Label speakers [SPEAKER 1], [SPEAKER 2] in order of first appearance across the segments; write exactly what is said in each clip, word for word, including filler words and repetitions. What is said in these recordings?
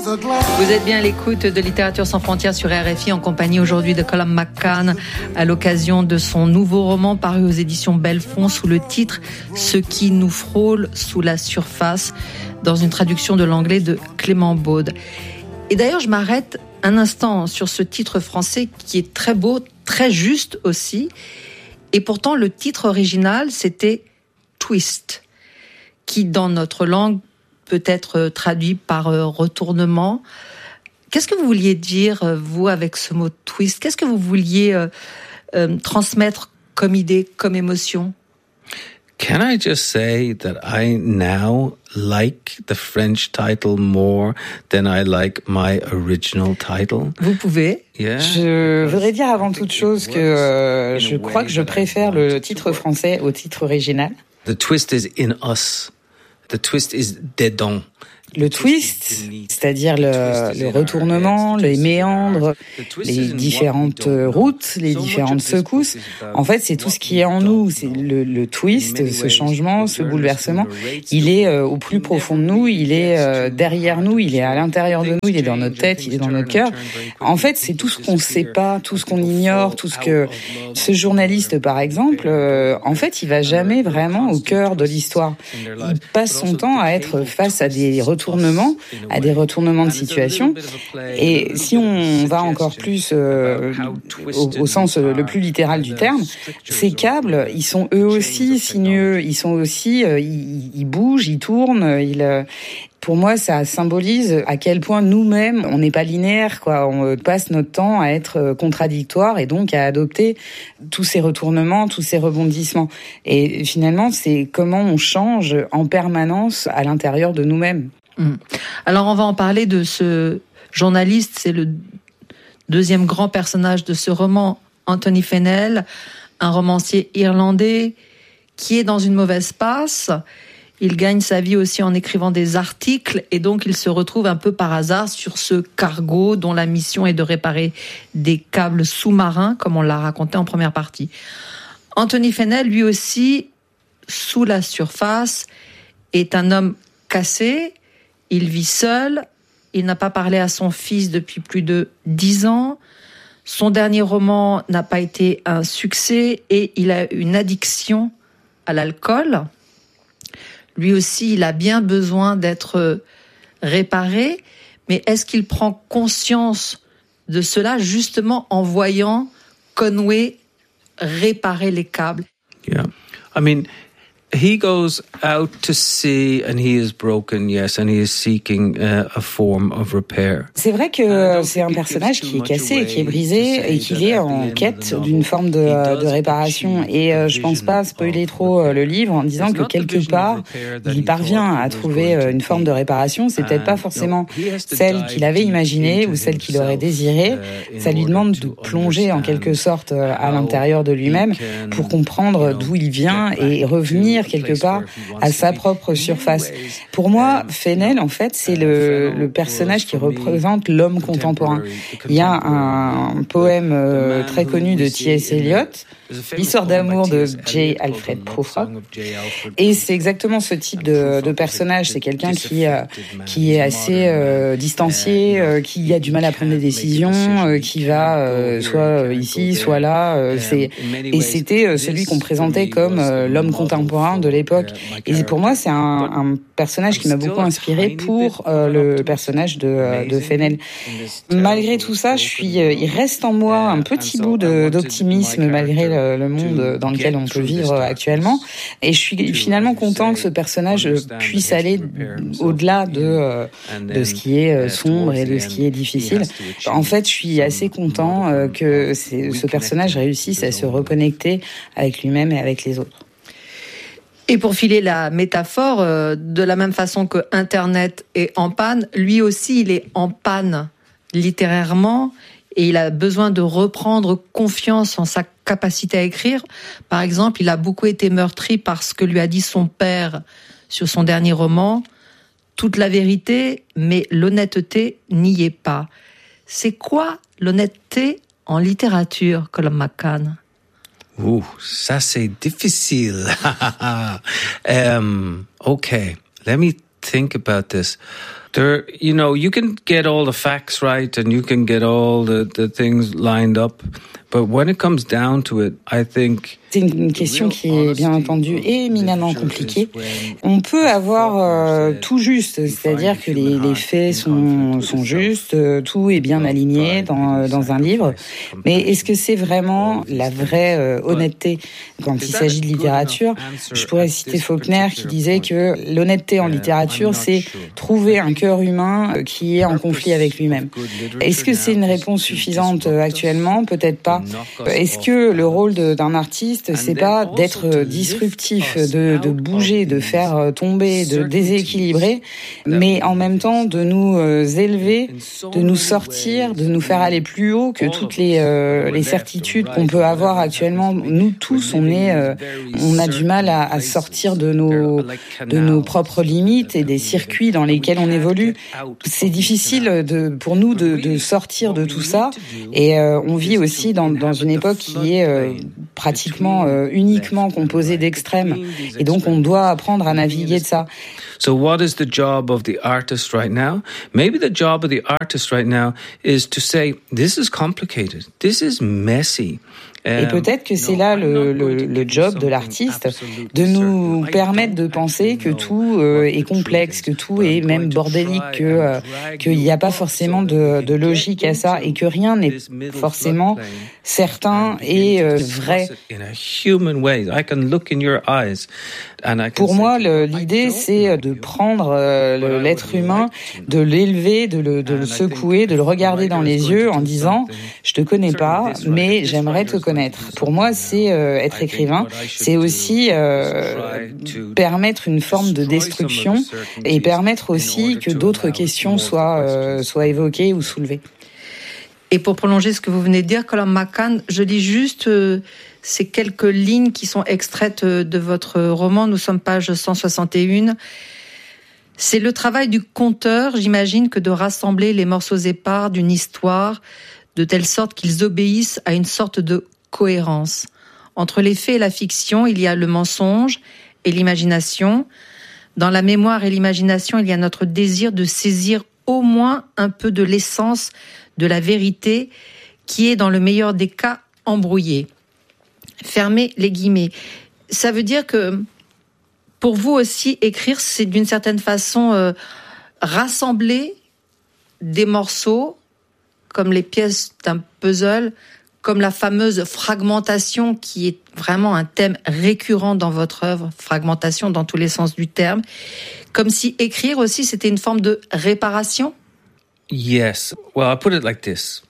[SPEAKER 1] Vous êtes bien à l'écoute de Littérature sans frontières sur R F I en compagnie aujourd'hui de Colum McCann à l'occasion de son nouveau roman paru aux éditions Belfond sous le titre « Ce qui nous frôle sous la surface » dans une traduction de l'anglais de Clément Baude. Et d'ailleurs, je m'arrête un instant sur ce titre français qui est très beau, très juste aussi. Et pourtant, le titre original, c'était « Twist », qui dans notre langue peut être traduit par euh, retournement. Qu'est-ce que vous vouliez dire, euh, vous, avec ce mot twist? Qu'est-ce que vous vouliez euh, euh, transmettre comme idée, comme émotion?
[SPEAKER 2] Can I just say that I now like the French title more than I like my original title?
[SPEAKER 1] Vous pouvez.
[SPEAKER 2] Yeah.
[SPEAKER 3] Je voudrais dire avant toute chose que euh, je crois que je préfère le titre français au titre original.
[SPEAKER 2] The twist is in us. The twist is dedans.
[SPEAKER 3] Le twist, c'est-à-dire le, le retournement, les méandres, les différentes routes, les différentes secousses. En fait, c'est tout ce qui est en nous. C'est le, le twist, ce changement, ce bouleversement. Il est euh, au plus profond de nous, il est euh, derrière nous, il est à l'intérieur de nous, il est dans notre tête, il est dans notre cœur. En fait, c'est tout ce qu'on ne sait pas, tout ce qu'on ignore, tout ce que ce journaliste, par exemple, euh, en fait, il va jamais vraiment au cœur de l'histoire. Il passe son temps à être face à des retournements Retournements, à des retournements de situation. Et si on va encore plus euh, au, au sens le plus littéral du terme, ces câbles, ils sont eux aussi sinueux, ils sont aussi, euh, ils, ils bougent, ils tournent, ils... Euh, Pour moi, ça symbolise à quel point nous-mêmes, on n'est pas linéaire, quoi. On passe notre temps à être contradictoire et donc à adopter tous ces retournements, tous ces rebondissements. Et finalement, c'est comment on change en permanence à l'intérieur de nous-mêmes.
[SPEAKER 1] Alors, on va en parler de ce journaliste. C'est le deuxième grand personnage de ce roman, Anthony Fennell, un romancier irlandais qui est dans une mauvaise passe. Il gagne sa vie aussi en écrivant des articles et donc il se retrouve un peu par hasard sur ce cargo dont la mission est de réparer des câbles sous-marins, comme on l'a raconté en première partie. Anthony Fennell, lui aussi, sous la surface, est un homme cassé. Il vit seul. Il n'a pas parlé à son fils depuis plus de dix ans. Son dernier roman n'a pas été un succès et il a une addiction à l'alcool. Lui aussi, il a bien besoin d'être réparé, mais est-ce qu'il prend conscience de cela justement en voyant Conway réparer les câbles?
[SPEAKER 2] Yeah, I mean, he goes out to sea and he is broken, yes, and he is seeking uh, a form of repair.
[SPEAKER 3] C'est vrai que c'est un personnage qui est cassé et qui est brisé et qu'il est en quête d'une forme de, de réparation. Et euh, je pense pas spoiler trop euh, le livre en disant que quelque part, il parvient à trouver euh, une forme de réparation. C'est peut-être pas forcément celle qu'il avait imaginée ou celle qu'il aurait désirée. Ça lui demande de plonger en quelque sorte euh, à l'intérieur de lui-même pour comprendre d'où il vient et revenir quelque part à sa propre surface. Pour moi, Fennell, en fait, c'est le, le personnage qui représente l'homme contemporain. Il y a un poème euh, très connu de T S Eliot, L'histoire d'amour de J. Alfred Prufrock. Et c'est exactement ce type de, de personnage. C'est quelqu'un qui, euh, qui est assez euh, distancié, euh, qui a du mal à prendre des décisions, euh, qui va euh, soit ici, soit là. Euh, c'est, et c'était euh, celui qu'on présentait comme euh, l'homme contemporain de l'époque. Et pour moi, c'est un, un personnage qui m'a beaucoup inspiré pour euh, le personnage de, de Fennell. Malgré tout ça, je suis, euh, il reste en moi un petit bout de, d'optimisme malgré le le monde dans lequel on peut vivre actuellement. Et je suis finalement content que ce personnage puisse aller au-delà de, de ce qui est sombre et de ce qui est difficile. En fait, je suis assez content que ce personnage réussisse à se reconnecter avec lui-même et avec les autres.
[SPEAKER 1] Et pour filer la métaphore, de la même façon que Internet est en panne, lui aussi, il est en panne littérairement. Et il a besoin de reprendre confiance en sa capacité à écrire. Par exemple, il a beaucoup été meurtri par ce que lui a dit son père sur son dernier roman. Toute la vérité, mais l'honnêteté n'y est pas. C'est quoi l'honnêteté en littérature, Colum McCann?
[SPEAKER 2] Ouh, ça c'est difficile. um, okay, let me think about this. There, you know, you can get all the facts right and you can get all the, the things lined up, but when it comes down to it, I think
[SPEAKER 3] c'est une question qui est bien entendu éminemment compliquée. On peut avoir euh, tout juste, c'est-à-dire que les, les faits sont, sont justes, euh, tout est bien aligné dans, dans un livre, mais est-ce que c'est vraiment la vraie euh, honnêteté quand il s'agit de littérature? Je pourrais citer Faulkner qui disait que l'honnêteté en littérature, c'est trouver un cœur humain qui est en conflit avec lui-même. Est-ce que c'est une réponse suffisante actuellement? Peut-être pas. Est-ce que le rôle de, d'un artiste, c'est pas d'être disruptif, de, de bouger, de faire tomber, de déséquilibrer, mais en même temps de nous élever, de nous sortir, de nous faire aller plus haut que toutes les, euh, les certitudes qu'on peut avoir actuellement. Nous tous, on est, euh, on a du mal à, à sortir de nos, de nos propres limites et des circuits dans lesquels on évolue. C'est difficile de, pour nous de, de sortir de tout ça, et euh, on vit aussi dans, dans une époque qui est euh, pratiquement euh, uniquement composée d'extrêmes, et donc on doit apprendre à naviguer de ça.
[SPEAKER 2] So what is the job of the artist right now? Maybe the job of the artist right now is to say, this is complicated, this is messy.
[SPEAKER 3] Et peut-être que c'est là le, le, le job de l'artiste, de nous permettre de penser que tout euh, est complexe, que tout est même bordélique, que euh, qu'il n'y a pas forcément de, de logique à ça, et que rien n'est forcément certain et euh, vrai. Pour moi, le, l'idée, c'est de prendre euh, le, l'être humain, de l'élever, de le, de le secouer, de le regarder dans les yeux en disant « Je te connais pas, mais j'aimerais te connaître ». Pour moi, c'est euh, être écrivain, c'est aussi euh, permettre une forme de destruction et permettre aussi que d'autres questions soient, euh, soient évoquées ou soulevées.
[SPEAKER 1] Et pour prolonger ce que vous venez de dire, Colum McCann, je lis juste euh, ces quelques lignes qui sont extraites de votre roman. Nous sommes page cent soixante et un. C'est le travail du conteur, j'imagine, que de rassembler les morceaux épars d'une histoire de telle sorte qu'ils obéissent à une sorte de cohérence. Entre les faits et la fiction, il y a le mensonge et l'imagination. Dans la mémoire et l'imagination, il y a notre désir de saisir au moins un peu de l'essence de la vérité qui est, dans le meilleur des cas, embrouillée. Fermez les guillemets. Ça veut dire que, pour vous aussi, écrire, c'est d'une certaine façon euh, rassembler des morceaux, comme les pièces d'un puzzle, comme la fameuse fragmentation qui est vraiment un thème récurrent dans votre œuvre, fragmentation dans tous les sens du terme, comme si écrire aussi c'était une forme de réparation?
[SPEAKER 2] Yes. Well, I put it like this.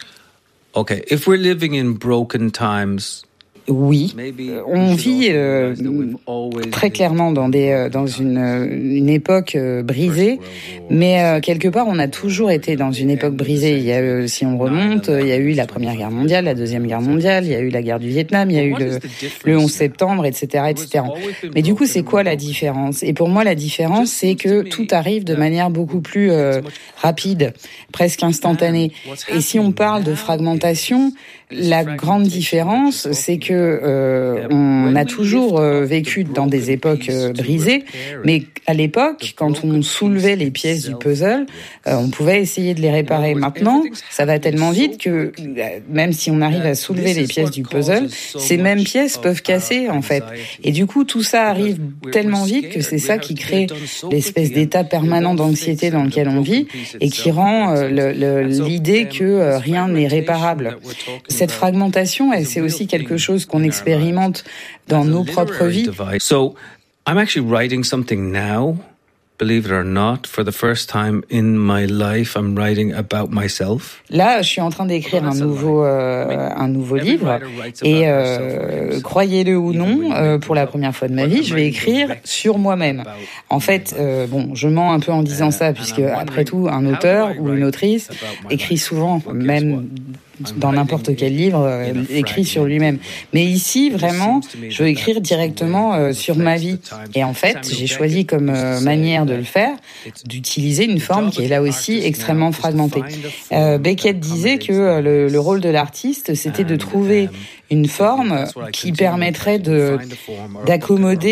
[SPEAKER 2] Okay, if we're living in broken times,
[SPEAKER 3] oui, on vit euh, très clairement dans des dans une une époque euh, brisée, mais euh, quelque part on a toujours été dans une époque brisée. Il y a euh, si on remonte, il y a eu la Première Guerre mondiale, la Deuxième Guerre mondiale, il y a eu la guerre du Vietnam, il y a eu le le onze septembre, et cetera, et cetera. Mais du coup, c'est quoi la différence? Et pour moi, la différence, c'est que tout arrive de manière beaucoup plus euh, rapide, presque instantanée. Et si on parle de fragmentation, la grande différence, c'est que euh, on a toujours euh, vécu dans des époques euh, brisées, mais à l'époque, quand on soulevait les pièces du puzzle, euh, on pouvait essayer de les réparer. Maintenant, ça va tellement vite que même si on arrive à soulever les pièces du puzzle, ces mêmes pièces peuvent casser en fait. Et du coup, tout ça arrive tellement vite que c'est ça qui crée l'espèce d'état permanent d'anxiété dans lequel on vit et qui rend euh, le, le, l'idée que euh, rien n'est réparable. Cette fragmentation, c'est aussi quelque chose qu'on expérimente dans nos propres vies.
[SPEAKER 2] So, I'm actually writing something now, believe it or not, for the first time in my life, I'm writing about myself.
[SPEAKER 3] Là, je suis en train d'écrire un nouveau, euh, un nouveau livre, et euh, croyez-le ou non, euh, pour la première fois de ma vie, je vais écrire sur moi-même. En fait, euh, bon, je mens un peu en disant ça, puisque après tout, un auteur ou une autrice écrit souvent, même dans n'importe quel livre, euh, écrit sur lui-même. Mais ici, vraiment, je veux écrire directement euh, sur ma vie. Et en fait, j'ai choisi comme euh, manière de le faire, d'utiliser une forme qui est là aussi extrêmement fragmentée. Euh, Beckett disait que euh, le, le rôle de l'artiste, c'était de trouver une forme qui permettrait de d'accommoder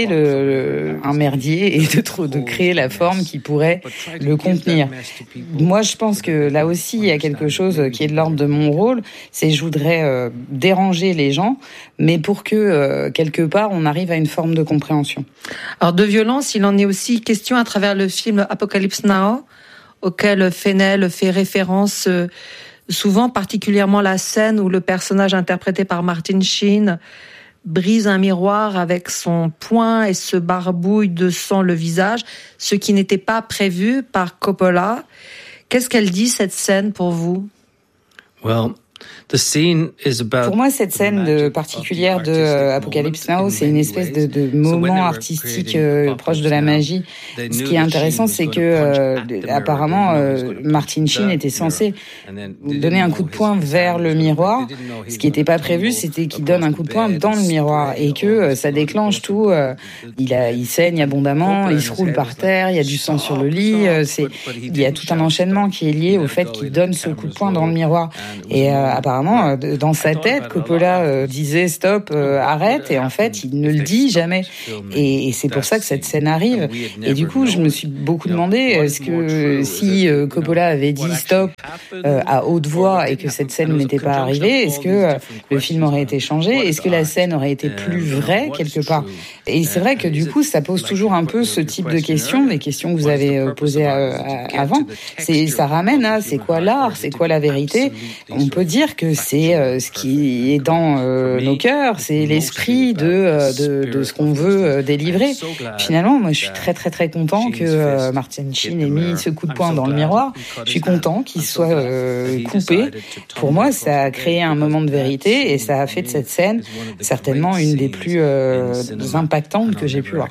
[SPEAKER 3] le un merdier et de trop de créer la forme qui pourrait le contenir. Moi, je pense que là aussi il y a quelque chose qui est de l'ordre de mon rôle, c'est je voudrais euh, déranger les gens, mais pour que euh, quelque part on arrive à une forme de compréhension.
[SPEAKER 1] Alors de violence, il en est aussi question à travers le film Apocalypse Now, auquel Fennell fait référence euh, souvent, particulièrement la scène où le personnage interprété par Martin Sheen brise un miroir avec son poing et se barbouille de sang le visage, ce qui n'était pas prévu par Coppola. Qu'est-ce qu'elle dit, cette scène, pour vous?
[SPEAKER 2] Well, the scene is about
[SPEAKER 3] Pour moi, cette scène de, particulière de euh, Apocalypse Now, c'est une espèce de, de moment artistique euh, proche de la magie. Ce qui est intéressant, c'est que euh, apparemment, euh, Martin Sheen était censé donner un coup de poing vers le miroir. Ce qui n'était pas prévu, c'était qu'il donne un coup de poing dans le miroir et que euh, ça déclenche tout. Euh, il, a, il saigne abondamment, il se roule par terre, il y a du sang sur le lit. Euh, c'est, il y a tout un enchaînement qui est lié au fait qu'il donne ce coup de poing dans le miroir. Et euh, apparemment, dans sa tête, Coppola euh, disait stop, euh, arrête, et en fait, il ne le dit jamais. Et, et c'est pour ça que cette scène arrive. Et du coup, je me suis beaucoup demandé, est-ce que si euh, Coppola avait dit stop euh, à haute voix et que cette scène n'était pas arrivée, est-ce que euh, le film aurait été changé? Est-ce que la scène aurait été plus vraie quelque part? Et c'est vrai que du coup, ça pose toujours un peu ce type de questions, des questions que vous avez euh, posées euh, avant. C'est, ça ramène à c'est quoi l'art, c'est quoi la vérité? On peut dire que c'est euh, ce qui est dans euh, nos cœurs, c'est l'esprit de, euh, de de ce qu'on veut euh, délivrer. Finalement, moi, je suis très très très content que euh, Martin Sheen ait mis ce coup de poing dans le miroir. Je suis content qu'il soit euh, coupé. Pour moi, ça a créé un moment de vérité et ça a fait de cette scène certainement une des plus euh, impactantes que j'ai pu voir.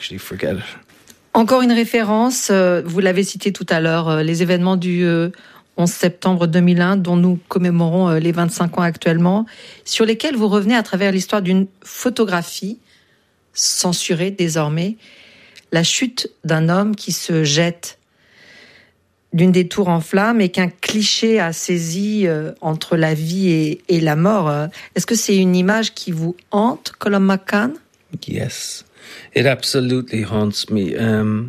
[SPEAKER 1] Encore une référence, euh, vous l'avez cité tout à l'heure, euh, les événements du euh, onze septembre deux mille un, dont nous commémorons les vingt-cinq ans actuellement, sur lesquels vous revenez à travers l'histoire d'une photographie, censurée désormais, la chute d'un homme qui se jette d'une des tours en flammes et qu'un cliché a saisi euh, entre la vie et, et la mort. Est-ce que c'est une image qui vous hante, Colum McCann?
[SPEAKER 2] Yes, it absolutely haunts me. Um...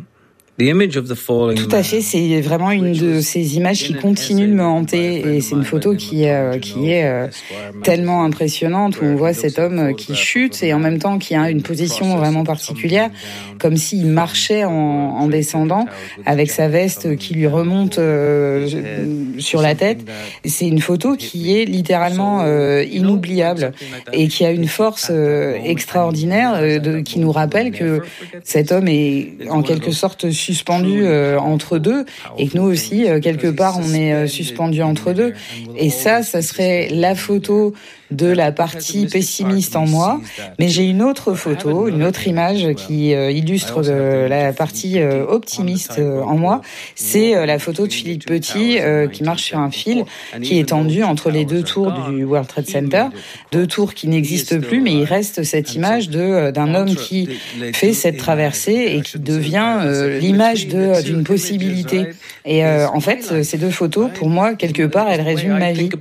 [SPEAKER 3] Tout à fait, c'est vraiment une de ces images qui continue de me hanter et c'est une photo qui, euh, qui est euh, tellement impressionnante où on voit cet homme qui chute et en même temps qui a une position vraiment particulière, comme s'il marchait en, en descendant avec sa veste qui lui remonte euh, sur la tête. C'est une photo qui est littéralement euh, inoubliable et qui a une force euh, extraordinaire euh, de, qui nous rappelle que cet homme est en quelque sorte suspendu euh, entre deux et que nous aussi euh, quelque part on est euh, suspendu entre deux et ça ça serait la photo de la partie pessimiste en moi, mais j'ai une autre photo, une autre image qui euh, illustre de la partie euh, optimiste euh, en moi. C'est euh, la photo de Philippe Petit euh, qui marche sur un fil qui est tendu entre les deux tours du World Trade Center, deux tours qui n'existent plus, mais il reste cette image de d'un homme qui fait cette traversée et qui devient euh, l'image de d'une possibilité. Et euh, en fait, ces deux photos, pour moi, quelque part, elles résument ma vie.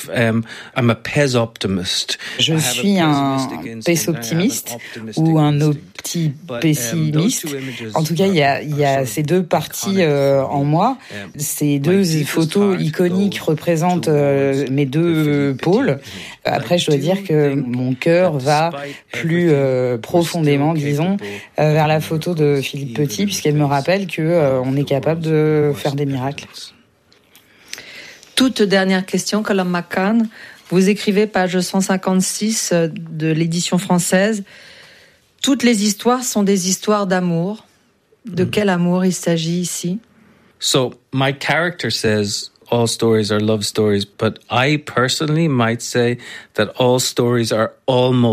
[SPEAKER 3] Je suis un pessoptimiste ou un opti-pessimiste. En tout cas, il y a, il y a ces deux parties euh, en moi. Ces deux photos iconiques représentent euh, mes deux pôles. Après, je dois dire que mon cœur va plus euh, profondément, disons, euh, vers la photo de Philippe Petit, puisqu'elle me rappelle que euh, on est capable de faire des miracles.
[SPEAKER 1] Toute dernière question, Colum McCann. Vous écrivez, page cent cinquante-six de l'édition française, « Toutes les histoires sont des histoires d'amour ». De mm. quel amour il s'agit ici?
[SPEAKER 2] So, my character says all stories are love stories, but I personally might say that all stories are almost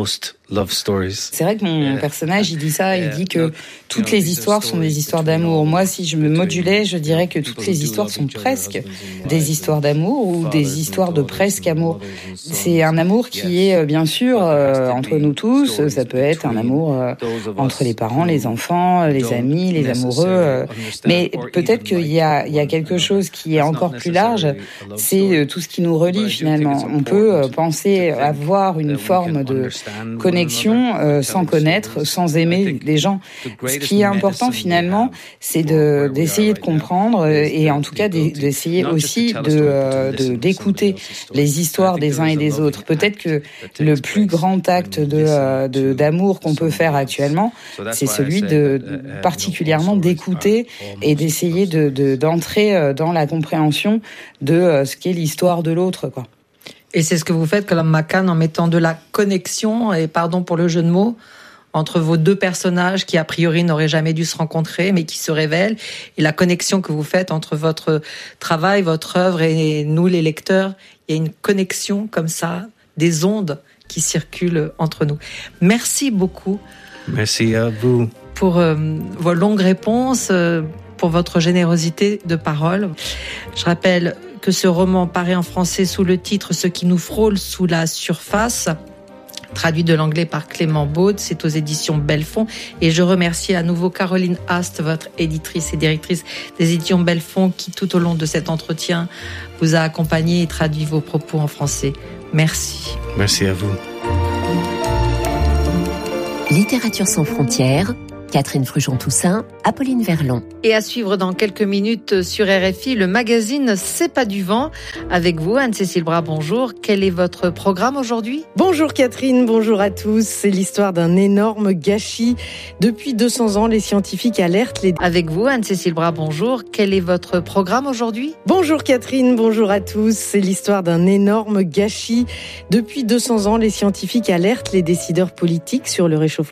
[SPEAKER 2] love stories.
[SPEAKER 3] C'est vrai que mon personnage, il dit ça, il dit que toutes les histoires sont des histoires d'amour. Moi, si je me modulais, je dirais que toutes les histoires sont presque des histoires d'amour ou des histoires de presque amour. C'est un amour qui est, bien sûr, euh, entre nous tous. Ça peut être un amour euh, entre les parents, les enfants, les amis, les amoureux. Euh, mais peut-être qu'il y a, il y a quelque chose qui est encore plus large. C'est tout ce qui nous relie, finalement. On peut penser avoir une forme de connexion euh, sans connaître, sans aimer les gens. Ce qui est important finalement, c'est de, d'essayer de comprendre et en tout cas d'essayer aussi de, euh, de d'écouter les histoires des uns et des autres. Peut-être que le plus grand acte de, euh, de d'amour qu'on peut faire actuellement, c'est celui de particulièrement d'écouter et d'essayer de, de d'entrer dans la compréhension de ce qu'est l'histoire de l'autre, quoi.
[SPEAKER 1] Et c'est ce que vous faites, Colum McCann, en mettant de la connexion, et pardon pour le jeu de mots, entre vos deux personnages qui, a priori, n'auraient jamais dû se rencontrer, mais qui se révèlent, et la connexion que vous faites entre votre travail, votre œuvre et nous, les lecteurs. Il y a une connexion comme ça, des ondes qui circulent entre nous. Merci beaucoup.
[SPEAKER 2] Merci à vous.
[SPEAKER 1] Pour euh, vos longues réponses, euh, pour votre générosité de parole. Je rappelle que ce roman paraît en français sous le titre « Ce qui nous frôle sous la surface », traduit de l'anglais par Clément Baude, c'est aux éditions Belfond. Et je remercie à nouveau Caroline Haste, votre éditrice et directrice des éditions Belfond, qui tout au long de cet entretien vous a accompagné et traduit vos propos en français. Merci.
[SPEAKER 2] Merci à vous.
[SPEAKER 4] Littérature sans frontières, Catherine Frujon-Toussaint, Apolline Verlon.
[SPEAKER 1] Et à suivre dans quelques minutes sur R F I, le magazine C'est pas du vent. Avec vous, Anne-Cécile Bras, bonjour. Quel est votre programme aujourd'hui ?
[SPEAKER 5] Bonjour Catherine, bonjour à tous. C'est l'histoire d'un énorme gâchis. Depuis deux cents ans, les scientifiques alertent les...
[SPEAKER 1] Avec vous, Anne-Cécile Bras, bonjour. Quel est votre programme aujourd'hui ?
[SPEAKER 5] Bonjour Catherine, bonjour à tous. C'est l'histoire d'un énorme gâchis. Depuis deux cents ans, les scientifiques alertent les décideurs politiques sur le réchauffement